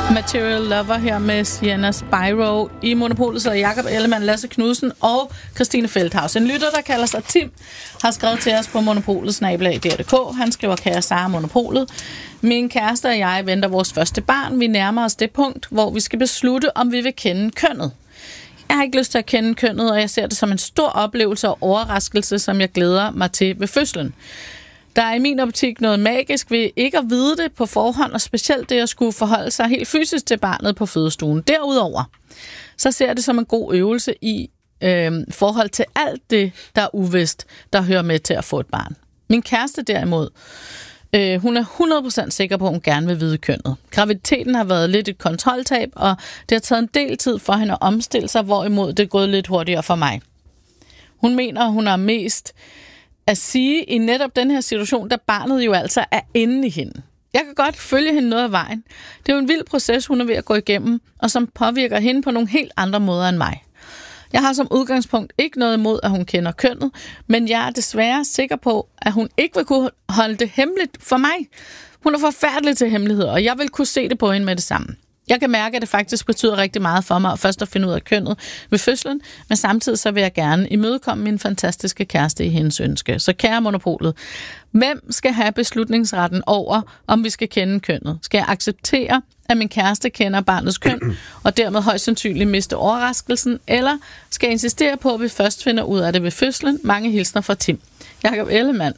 Material Lover her med Sienna Spyro. I Monopolet så er Jakob Ellemann, Lasse Knudsen og Christine Feldthaus. En lytter, der kalder sig Tim, har skrevet til os på monopolet@dr.dk. Han skriver: kære Sara Monopolet. Min kæreste og jeg venter vores første barn. Vi nærmer os det punkt, hvor vi skal beslutte, om vi vil kende kønnet. Jeg har ikke lyst til at kende kønnet, og jeg ser det som en stor oplevelse og overraskelse, som jeg glæder mig til ved fødslen. Der er i min optik noget magisk ved ikke at vide det på forhånd, og specielt det at skulle forholde sig helt fysisk til barnet på fødestuen. Derudover, så ser jeg det som en god øvelse i forhold til alt det, der er uvist, der hører med til at få et barn. Min kæreste derimod, hun er 100% sikker på, at hun gerne vil vide kønnet. Graviditeten har været lidt et kontroltab, og det har taget en del tid for hende at omstille sig, hvorimod det er gået lidt hurtigere for mig. Hun mener, hun har mest at sige i netop den her situation, da barnet jo altså er inde i hende. Jeg kan godt følge hende noget af vejen. Det er jo en vild proces, hun er ved at gå igennem, og som påvirker hende på nogle helt andre måder end mig. Jeg har som udgangspunkt ikke noget imod, at hun kender kønnet, men jeg er desværre sikker på, at hun ikke vil kunne holde det hemmeligt for mig. Hun er forfærdelig til hemmeligheder, og jeg vil kunne se det på hende med det samme. Jeg kan mærke, at det faktisk betyder rigtig meget for mig først at finde ud af kønnet ved fødslen, men samtidig så vil jeg gerne imødekomme min fantastiske kæreste i hendes ønske. Så kære Monopolet, hvem skal have beslutningsretten over, om vi skal kende kønnet? Skal jeg acceptere, at min kæreste kender barnets køn, og dermed højst sandsynligt miste overraskelsen, eller skal jeg insistere på, at vi først finder ud af det ved fødslen? Mange hilsner fra Tim. Jakob Ellemann.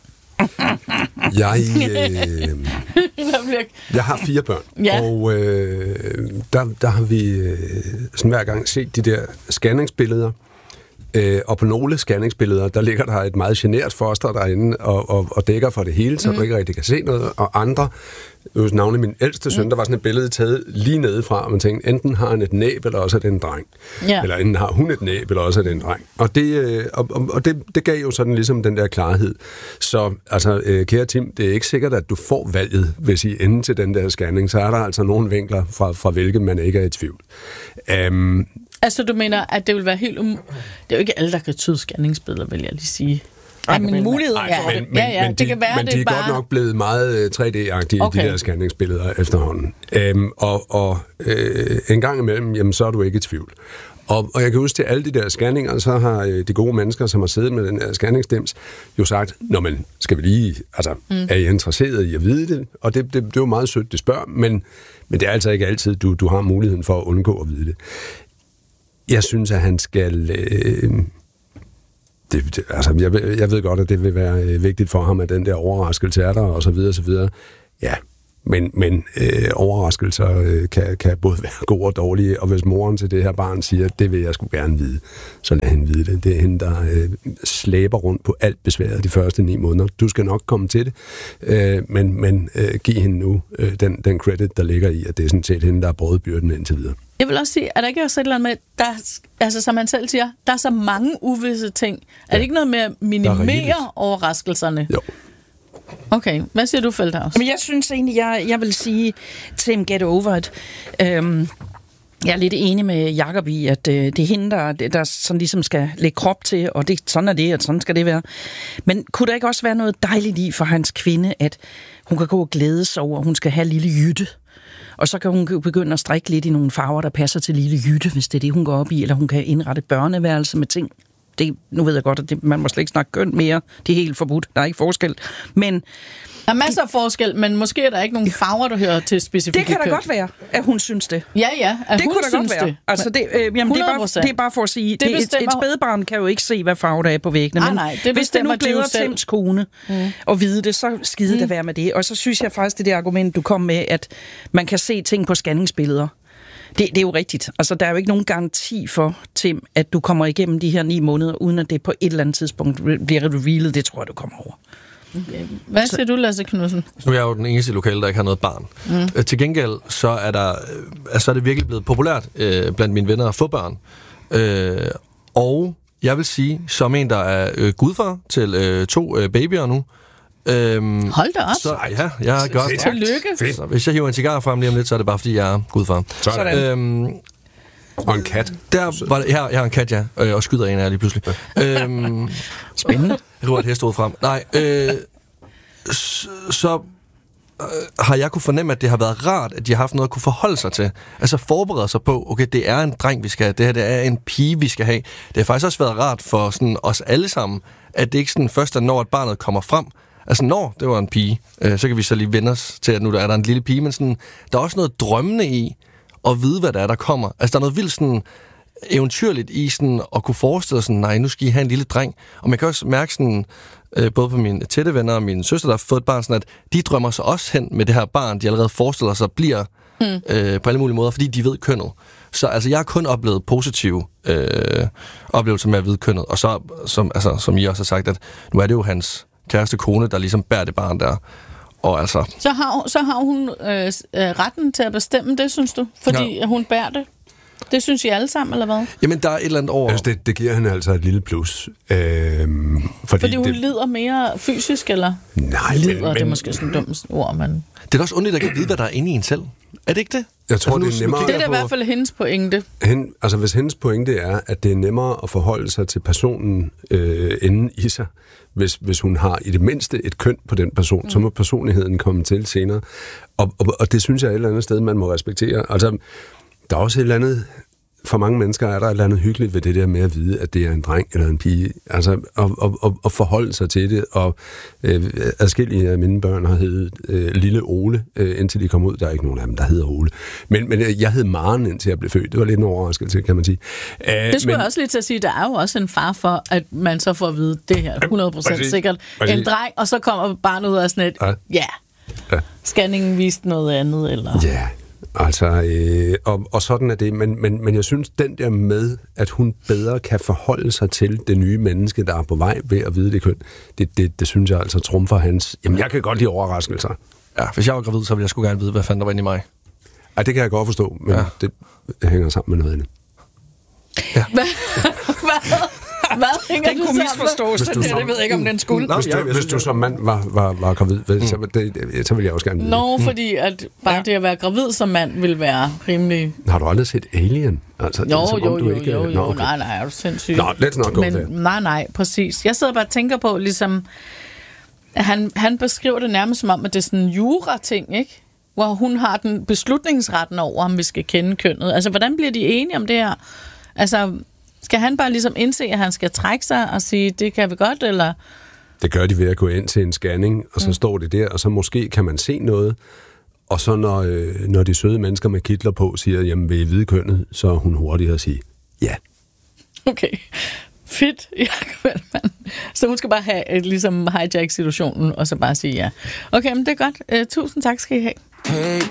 Jeg har 4 børn, ja. Og der har vi sådan hver gang set de der scanningsbilleder, og på nogle scanningsbilleder, der ligger der et meget genert foster derinde og dækker for det hele, så du ikke rigtig kan se noget, og andre, navnlig min ældste søn, der var sådan et billede taget lige nedefra, og man tænkte, enten har han et næb, eller også er det en dreng. Ja. Eller enten har hun et næb, eller også er det en dreng. Og det gav jo sådan ligesom den der klarhed. Så altså, kære Tim, det er ikke sikkert, at du får valget, hvis I ender til den der scanning, så er der altså nogle vinkler, fra hvilket man ikke er i tvivl. Altså, du mener, at det vil være helt det er jo ikke alle, der kan tyde scanningsbilleder, vil jeg lige sige. Nej, men muligheden for det. Men det kan være, men de er bare godt nok blevet meget 3D-agtige, de der scanningsbilleder efterhånden. En gang imellem, jamen, så er du ikke i tvivl. Og jeg kan huske til alle de der scanninger, så har de gode mennesker, som har siddet med den her scanningsdims, jo sagt, nå, men skal vi lige, altså, er I interesseret i at vide det? Og det er jo meget sødt, det spørger, men det er altså ikke altid, du har muligheden for at undgå at vide det. Jeg synes, at han skal... Altså, jeg ved godt, at det vil være vigtigt for ham, at den der overraskelse er der, og så videre, og så videre. Ja, men overraskelser kan både være gode og dårlige, og hvis moren til det her barn siger, det vil jeg sgu gerne vide, så lad hende vide det. Det er hende, der slæber rundt på alt besværet de første 9 måneder. Du skal nok komme til det, men giv hende nu den credit, der ligger i, at det er sådan set hende, der har båret byrden indtil videre. Jeg vil også sige, er der ikke også et eller andet med, altså som han selv siger, der er så mange uvisse ting. Er det ikke noget med at minimere overraskelserne? Jo. Okay, hvad siger du, Feldthaus? Men jeg synes egentlig, jeg vil sige til get over it. Jeg er lidt enig med Jakob i, at det er hende, der sådan ligesom skal lægge krop til, og sådan er det, og sådan skal det være. Men kunne der ikke også være noget dejligt i for hans kvinde, at hun kan gå og glæde sig over, at hun skal have lille Jytte? Og så kan hun begynde at strikke lidt i nogle farver, der passer til lille Jytte, hvis det er det, hun går op i, eller hun kan indrette børneværelse med ting. Nu ved jeg godt, at man må slet ikke snakke køn mere. Det er helt forbudt. Der er ikke forskel. Men der er masser af forskel, men måske er der ikke nogen farver, der hører til specifikke køn. Det kan da godt være, at hun synes det. Ja, at det hun kunne da synes godt være. det. Altså, det er bare for at sige, et spædbarn kan jo ikke se, hvad farve der er på væggene. Men hvis det nu glæder Tims kone at vide det, så skide det være med det. Og så synes jeg faktisk, det argument, du kom med, at man kan se ting på scanningsbilleder. Det er jo rigtigt. Altså, der er jo ikke nogen garanti for, Tim, at du kommer igennem de her 9 måneder, uden at det på et eller andet tidspunkt bliver revealet. Det tror jeg, du kommer over. Okay. Hvad siger du, Lasse Knudsen? Nu er jeg jo den eneste lokale, der ikke har noget barn. Til gengæld, så er det virkelig blevet populært blandt mine venner at få børn. Og jeg vil sige, som en, der er gudfar til 2 babyer nu, hold da op. Så, ja, jeg er godt. Tillykke. Så hvis jeg hiver en cigar frem lige om lidt, så er det bare, fordi jeg er gudfar. Og en kat. Jeg har en kat, ja, og skyder en af jer lige pludselig. Spændende. Jeg ruer et hestehoved frem. Nej, så har jeg kunne fornemme, at det har været rart, at de har haft noget at kunne forholde sig til. Altså forberede sig på, okay, det er en dreng, vi skal have. Det her, det er en pige, vi skal have. Det har faktisk også været rart for sådan os alle sammen, at det ikke sådan først er, når et barnet kommer frem. Altså, når det var en pige, så kan vi så lige vende os til, at nu er der en lille pige, men sådan, der er også noget drømmende i at vide, hvad der kommer. Altså, der er noget vildt sådan eventyrligt i sådan at kunne forestille sig, nej, nu skal I have en lille dreng. Og man kan også mærke sådan, både på mine tætte venner og min søster, der har fået et barn, sådan at de drømmer sig også hen med det her barn, de allerede forestiller sig bliver på alle mulige måder, fordi de ved kønnet. Så altså, jeg har kun oplevet positive oplevelser med at vide kønnet. Og så, som I også har sagt, at nu er det jo hans kæreste kone, der ligesom bærer det barn der. Og altså... Så har hun retten til at bestemme det, synes du? Fordi hun bærer det? Det synes I alle sammen, eller hvad? Jamen, der er et eller andet over... Altså, det giver hende altså et lille plus. Fordi hun lider mere fysisk, eller? Nej, lider, det er måske sådan et dumt ord, men... Det er også ondt, at kan vide, hvad der er inde i en selv. Er det ikke det? Jeg tror, det er nemmere... Det er i hvert fald hendes pointe. Altså, hvis hendes pointe er, at det er nemmere at forholde sig til personen inden i sig, hvis hun har i det mindste et køn på den person, så må personligheden komme til senere. Og det synes jeg er et eller andet sted, man må respektere. Altså, der er også et eller andet... For mange mennesker er der et eller andet hyggeligt ved det der med at vide, at det er en dreng eller en pige. Altså, at forholde sig til det. Og adskillige af mine børn har heddet Lille Ole, indtil de kom ud. Der er ikke nogen af dem, der hedder Ole. Men jeg hed Maren, indtil jeg blev født. Det var lidt en overraskelse, kan man sige. Det skulle jeg også lige til at sige. Der er jo også en far for, at man så får at vide, det her 100% sikkert. En dreng, og så kommer barnet ud af sådan et, scanningen viste noget andet, eller... Ja. Altså, og sådan er det, men jeg synes, den der med, at hun bedre kan forholde sig til det nye menneske, der er på vej ved at vide det køn, det synes jeg altså trumfer hans... Jamen, jeg kan godt lide overraskelser. Ja, hvis jeg var gravid, så ville jeg sgu gerne vide, hvad fanden der var inde i mig. Ja, det kan jeg godt forstå, men det hænger sammen med noget andet. Ja. Hvad hænger den kunne misforstås, det ved jeg ikke, om den skulle. Hvis du som mand var gravid, så ville jeg også gerne vide. Nå, fordi at bare det at være gravid som mand vil være rimelig... Har du aldrig set Alien? Altså, jo. Nej, er du sindssygt. Nå, let's not go there. Nej, præcis. Jeg sidder bare og tænker på, ligesom... Han beskriver det nærmest som om, at det er sådan en jura-ting, ikke? Hvor hun har den beslutningsretten over, om vi skal kende kønnet. Altså, hvordan bliver de enige om det her? Altså... Skal han bare ligesom indse, at han skal trække sig og sige, det kan vi godt, eller? Det gør de ved at gå ind til en scanning, og så står det der, og så måske kan man se noget, og så når de søde mennesker med kitler på siger, jamen vil I vide kønnet, så er hun hurtigere at sige, ja. Okay, fedt, Jacob Ellemann. Så hun skal bare have ligesom hijack situationen, og så bare sige ja. Okay, men det er godt. Tusind tak skal I have.